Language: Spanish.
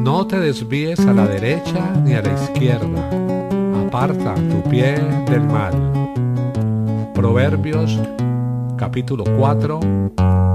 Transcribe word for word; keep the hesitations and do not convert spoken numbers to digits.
No te desvíes a la derecha ni a la izquierda. Aparta tu pie del mal. Proverbios capítulo cuatro,